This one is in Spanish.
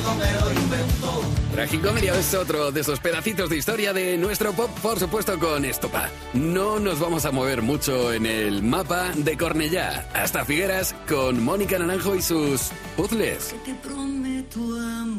Tragicomedia es otro de esos pedacitos de historia de nuestro pop, por supuesto, con Estopa. No nos vamos a mover mucho en el mapa de Cornellá hasta Figueras con Mónica Naranjo y sus puzzles. Que te prometo amor.